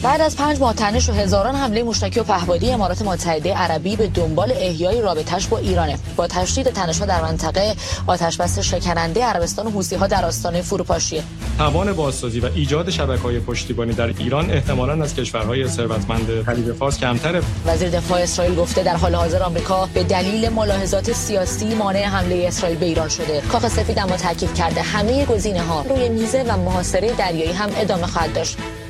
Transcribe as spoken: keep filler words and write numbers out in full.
بعد از پنج ماه تنش و هزاران حمله موشکی و پهپادی امارات متحده عربی به دنبال احیای رابطه‌اش با ایرانه. با تشدید تنش‌ها در منطقه، آتش‌بس شکننده عربستان و حوثی‌ها در آستانه فروپاشیه. توان بازسازی و ایجاد شبکه‌های پشتیبانی در ایران احتمالاً از کشورهای ثروتمند خلیج فارس کمتره. وزیر دفاع اسرائیل گفته در حال حاضر آمریکا به دلیل ملاحظات سیاسی مانع حمله اسرائیل به ایران شده. کاخ سفید اما تاکید کرده همه گزینه‌ها روی میز و محاصره دریایی هم ادامه خواهد داشت.